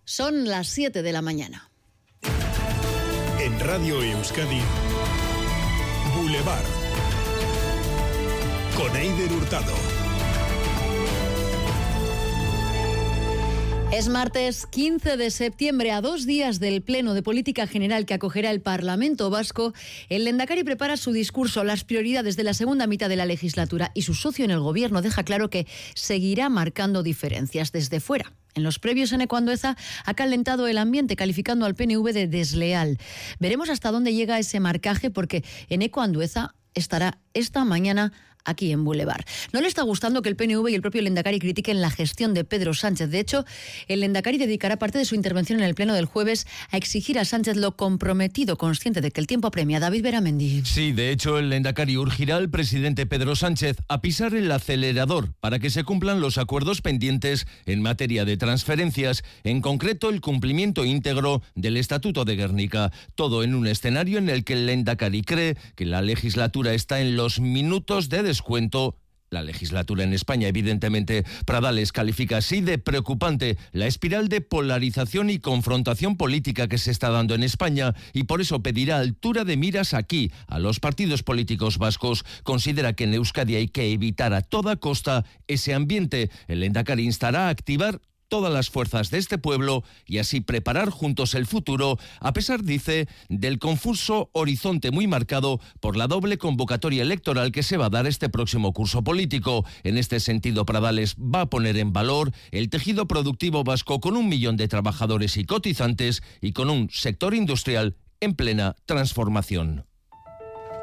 Son las 7 de la mañana. En Radio Euskadi, Boulevard, con Eider Hurtado. Es martes 15 de septiembre, a 2 días del Pleno de Política General que acogerá el Parlamento Vasco. El Lehendakari prepara su discurso, las prioridades de la segunda mitad de la legislatura, y su socio en el gobierno deja claro que seguirá marcando diferencias desde fuera. En los previos, Eneko Andueza ha calentado el ambiente calificando al PNV de desleal. Veremos hasta dónde llega ese marcaje, porque Eneko Andueza estará esta mañana aquí en Boulevard. No le está gustando que el PNV y el propio Lehendakari critiquen la gestión de Pedro Sánchez. De hecho, el Lehendakari dedicará parte de su intervención en el Pleno del jueves a exigir a Sánchez lo comprometido, consciente de que el tiempo apremia. David Beramendi. Sí, de hecho, el Lehendakari urgirá al presidente Pedro Sánchez a pisar el acelerador para que se cumplan los acuerdos pendientes en materia de transferencias, en concreto el cumplimiento íntegro del Estatuto de Gernika. Todo en un escenario en el que el Lehendakari cree que la legislatura está en los minutos de descuento. La legislatura en España, evidentemente. Pradales califica así de preocupante la espiral de polarización y confrontación política que se está dando en España, y por eso pedirá altura de miras aquí a los partidos políticos vascos. Considera que en Euskadi hay que evitar a toda costa ese ambiente. El Lehendakari instará a activar todas las fuerzas de este pueblo y así preparar juntos el futuro, a pesar, dice, del confuso horizonte muy marcado por la doble convocatoria electoral que se va a dar este próximo curso político. En este sentido, Pradales va a poner en valor el tejido productivo vasco, con 1 millón de trabajadores y cotizantes, y con un sector industrial en plena transformación.